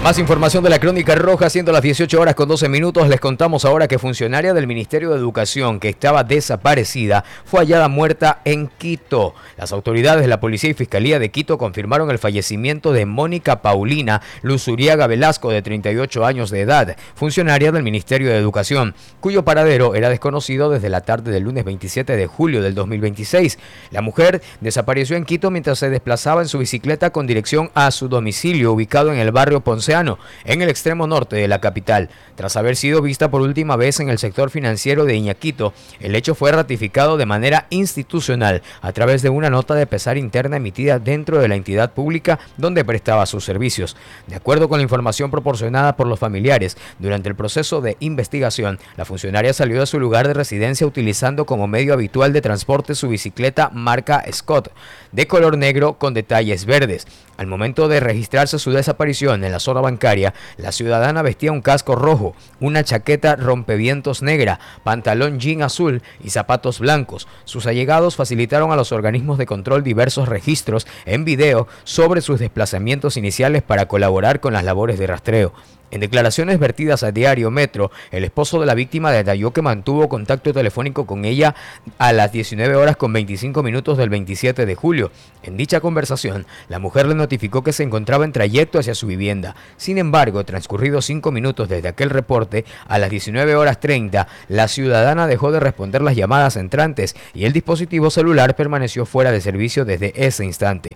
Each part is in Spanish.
Más información de la Crónica Roja, siendo las 18 horas con 12 minutos, les contamos ahora que funcionaria del Ministerio de Educación que estaba desaparecida fue hallada muerta en Quito. Las autoridades de la Policía y Fiscalía de Quito confirmaron el fallecimiento de Mónica Paulina Luzuriaga Velasco, de 38 años de edad, funcionaria del Ministerio de Educación, cuyo paradero era desconocido desde la tarde del lunes 27 de julio del 2026. La mujer desapareció en Quito mientras se desplazaba en su bicicleta con dirección a su domicilio, ubicado en el barrio Ponce, en el extremo norte de la capital. Tras haber sido vista por última vez en el sector financiero de Iñaquito, el hecho fue ratificado de manera institucional a través de una nota de pesar interna emitida dentro de la entidad pública donde prestaba sus servicios. De acuerdo con la información proporcionada por los familiares, durante el proceso de investigación, la funcionaria salió de su lugar de residencia utilizando como medio habitual de transporte su bicicleta marca Scott, de color negro con detalles verdes. Al momento de registrarse su desaparición en la zona bancaria, la ciudadana vestía un casco rojo, una chaqueta rompevientos negra, pantalón jean azul y zapatos blancos. Sus allegados facilitaron a los organismos de control diversos registros en video sobre sus desplazamientos iniciales para colaborar con las labores de rastreo. En declaraciones vertidas a Diario Metro, el esposo de la víctima detalló que mantuvo contacto telefónico con ella a las 19 horas con 25 minutos del 27 de julio. En dicha conversación, la mujer le notificó que se encontraba en trayecto hacia su vivienda. Sin embargo, transcurridos 5 minutos desde aquel reporte, a las 19 horas 30, la ciudadana dejó de responder las llamadas entrantes y el dispositivo celular permaneció fuera de servicio desde ese instante.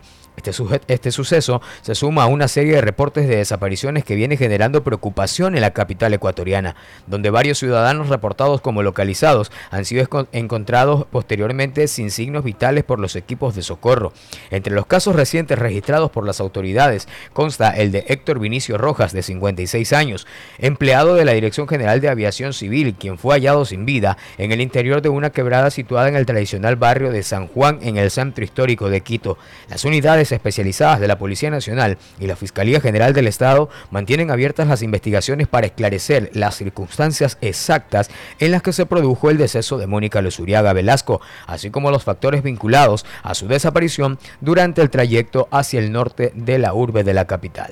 Este suceso se suma a una serie de reportes de desapariciones que viene generando preocupación en la capital ecuatoriana, donde varios ciudadanos reportados como localizados han sido encontrados posteriormente sin signos vitales por los equipos de socorro. Entre los casos recientes registrados por las autoridades consta el de Héctor Vinicio Rojas, de 56 años, empleado de la Dirección General de Aviación Civil, quien fue hallado sin vida en el interior de una quebrada situada en el tradicional barrio de San Juan, en el centro histórico de Quito. Las unidades especializadas de la Policía Nacional y la Fiscalía General del Estado mantienen abiertas las investigaciones para esclarecer las circunstancias exactas en las que se produjo el deceso de Mónica Luzuriaga Velasco, así como los factores vinculados a su desaparición durante el trayecto hacia el norte de la urbe de la capital.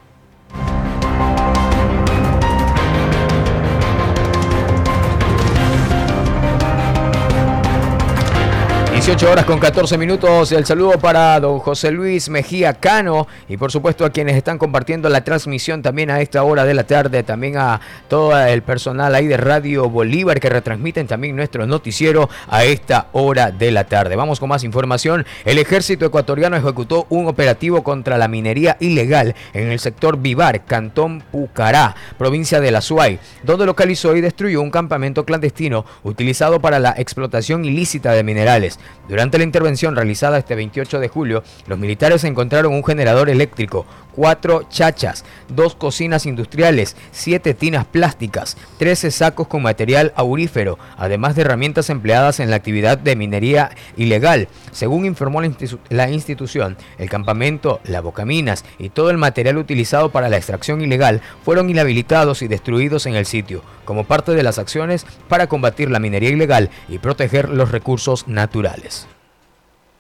18 horas con 14 minutos, el saludo para don José Luis Mejía Cano y por supuesto a quienes están compartiendo la transmisión también a esta hora de la tarde, también a todo el personal ahí de Radio Bolívar que retransmiten también nuestro noticiero a esta hora de la tarde. Vamos con más información. El ejército ecuatoriano ejecutó un operativo contra la minería ilegal en el sector Vivar, Cantón Pucará, provincia de La Suay, donde localizó y destruyó un campamento clandestino utilizado para la explotación ilícita de minerales. Durante la intervención realizada este 28 de julio, los militares encontraron un generador eléctrico, 4 chachas, 2 cocinas industriales, 7 tinas plásticas, 13 sacos con material aurífero, además de herramientas empleadas en la actividad de minería ilegal. Según informó la institución, el campamento, la bocaminas y todo el material utilizado para la extracción ilegal fueron inhabilitados y destruidos en el sitio, como parte de las acciones para combatir la minería ilegal y proteger los recursos naturales.